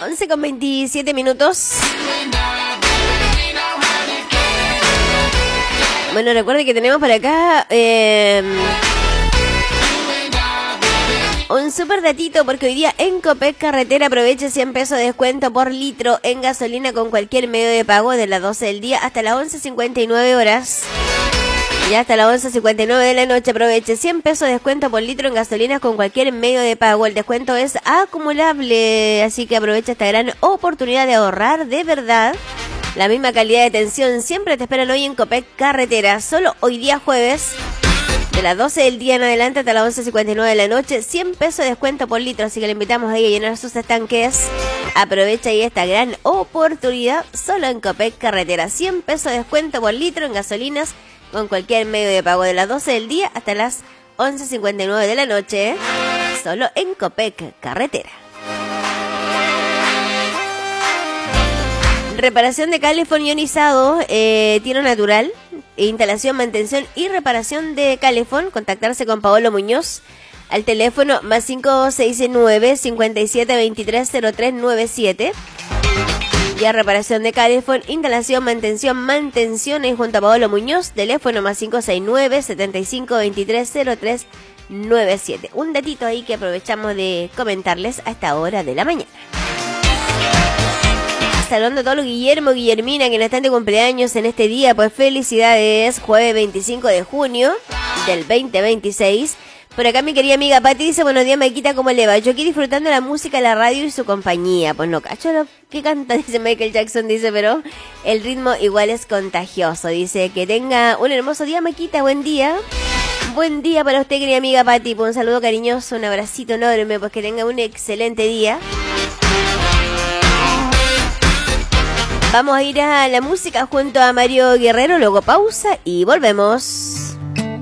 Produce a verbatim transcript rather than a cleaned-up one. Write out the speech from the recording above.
once con veintisiete minutos. Bueno, recuerde que tenemos por acá eh, un super datito, porque hoy día en Copec Carretera aproveche cien pesos de descuento por litro en gasolina con cualquier medio de pago de las doce del día hasta las once cincuenta y nueve horas. Y hasta las once cincuenta y nueve de la noche aproveche cien pesos de descuento por litro en gasolinas con cualquier medio de pago. El descuento es acumulable, así que aprovecha esta gran oportunidad de ahorrar de verdad. La misma calidad de atención siempre te esperan hoy en Copec Carretera. Solo hoy día jueves, de las doce del día en adelante hasta las once cincuenta y nueve de la noche, cien pesos de descuento por litro. Así que le invitamos ahí a llenar sus estanques. Aprovecha ahí esta gran oportunidad solo en Copec Carretera. cien pesos de descuento por litro en gasolinas con cualquier medio de pago de las doce del día hasta las once cincuenta y nueve de la noche. Solo en Copec Carretera. Reparación de calefón ionizado, eh, tiro natural, instalación, mantención y reparación de calefón. Contactarse con Paolo Muñoz al teléfono más cinco seis nueve, cinco siete dos tres, cero tres nueve siete. Ya reparación de calefón, instalación, mantención, mantención es junto a Paolo Muñoz, teléfono más cinco seis nueve, setenta y cinco veintitrés, cero tres nueve siete. Un datito ahí que aprovechamos de comentarles a esta hora de la mañana. Saludando a todos los Guillermo, Guillermina, que no están de cumpleaños en este día, pues felicidades, jueves veinticinco de junio del veinte veintiséis. Por acá mi querida amiga Pati dice, buenos días Maikita, ¿cómo le va? Yo aquí disfrutando la música, la radio y su compañía. Pues no cacho lo que canta, dice Michael Jackson, dice, pero el ritmo igual es contagioso. Dice que tenga un hermoso día, Maikita, buen día. Buen día para usted, querida amiga Pati, pues un saludo cariñoso, un abracito enorme, pues que tenga un excelente día. Vamos a ir a la música junto a Mario Guerrero, luego pausa y volvemos.